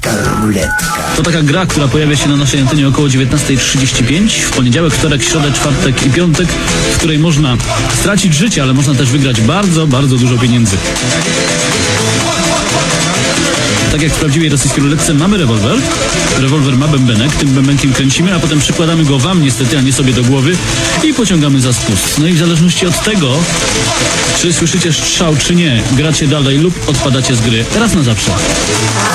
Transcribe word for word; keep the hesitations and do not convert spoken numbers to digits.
Polska ruletka. To taka gra, która pojawia się na naszej antenie około dziewiętnasta trzydzieści pięć w poniedziałek, wtorek, środę, czwartek i piątek, w której można stracić życie, ale można też wygrać bardzo, bardzo dużo pieniędzy. Tak jak w prawdziwej rosyjskiej ruletce mamy rewolwer. Rewolwer ma bębenek, tym bębenkiem kręcimy, a potem przykładamy go wam niestety, a nie sobie do głowy i pociągamy za spust. No i w zależności od tego, czy słyszycie strzał, czy nie, gracie dalej lub odpadacie z gry raz na zawsze.